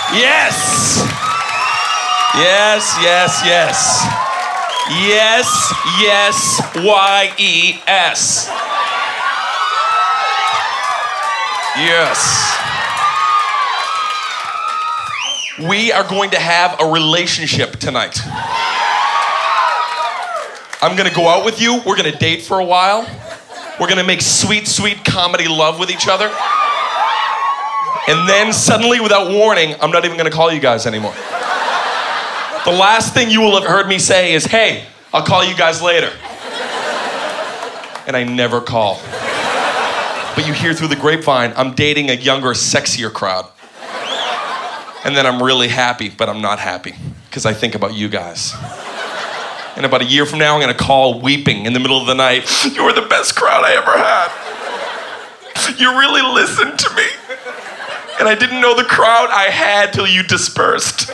Yes. Yes, yes, yes. Yes, yes, Y-E-S. Yes. We are going to have a relationship tonight. I'm gonna go out with you. We're gonna date for a while. We're gonna make sweet, sweet comedy love with each other. And then suddenly, without warning, I'm not even gonna call you guys anymore. The last thing you will have heard me say is, hey, I'll call you guys later. And I never call. But you hear through the grapevine, I'm dating a younger, sexier crowd. And then I'm really happy, but I'm not happy, because I think about you guys. And about a year from now, I'm gonna call weeping in the middle of the night. You were the best crowd I ever had. You really listened to me. And I didn't know the crowd I had till you dispersed.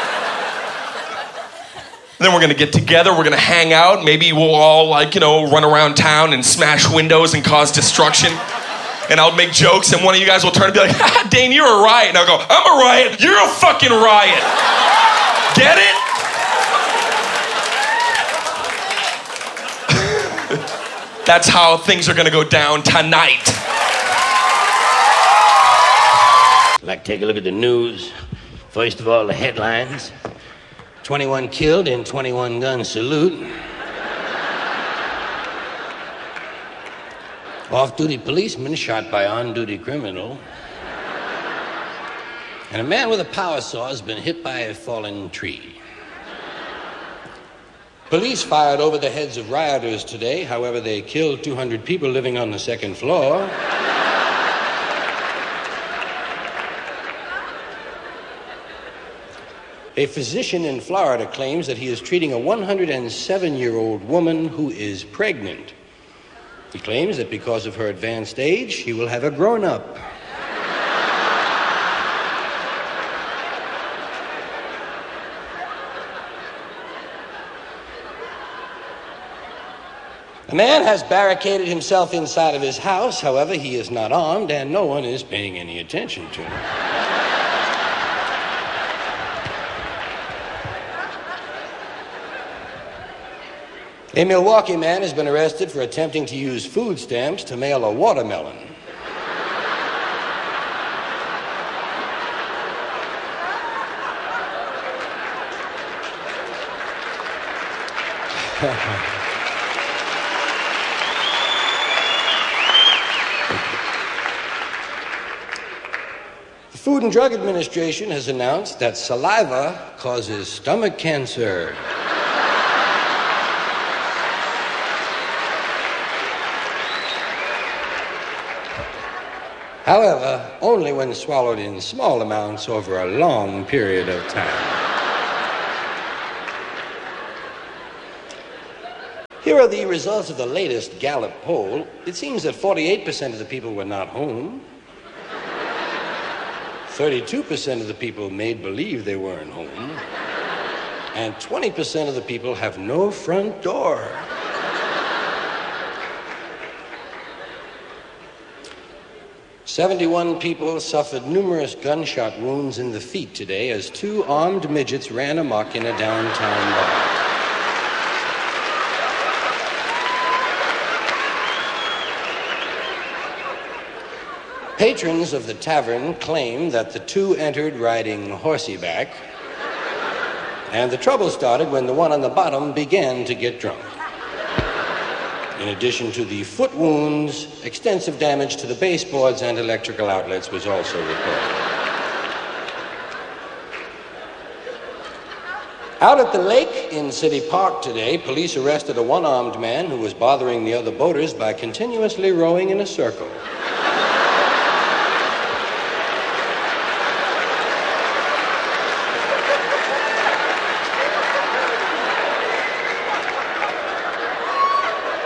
And then we're gonna get together, we're gonna hang out, maybe we'll all run around town and smash windows and cause destruction. And I'll make jokes and one of you guys will turn and be like, ha, Dane, you're a riot. And I'll go, I'm a riot, you're a fucking riot. Get it? That's how things are gonna go down tonight. I'd like to take a look at the news. First of all, the headlines. 21 killed in 21 gun salute. Off-duty policeman shot by on-duty criminal. And a man with a power saw has been hit by a fallen tree. Police fired over the heads of rioters today. However, they killed 200 people living on the second floor. A physician in Florida claims that he is treating a 107-year-old woman who is pregnant. He claims that because of her advanced age, she will have a grown-up. A man has barricaded himself inside of his house. However, he is not armed and no one is paying any attention to him. A Milwaukee man has been arrested for attempting to use food stamps to mail a watermelon. The Food and Drug Administration has announced that saliva causes stomach cancer. However, only when swallowed in small amounts over a long period of time. Here are the results of the latest Gallup poll. It seems that 48% of the people were not home. 32% of the people made believe they weren't home. And 20% of the people have no front door. "71 people suffered numerous gunshot wounds in the feet today as two armed midgets ran amok in a downtown bar. Patrons of the tavern claim that the two entered riding horseback, and the trouble started when the one on the bottom began to get drunk. In addition to the foot wounds, extensive damage to the baseboards and electrical outlets was also reported. Out at the lake in City Park today, police arrested a one-armed man who was bothering the other boaters by continuously rowing in a circle.